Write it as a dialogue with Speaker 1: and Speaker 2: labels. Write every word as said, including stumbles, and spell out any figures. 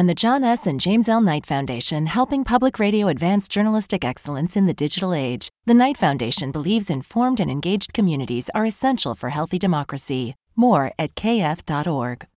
Speaker 1: and the John S. and James L. Knight Foundation, helping public radio advance journalistic excellence in the digital age. The Knight Foundation believes informed and engaged communities are essential for healthy democracy. More at k f dot org.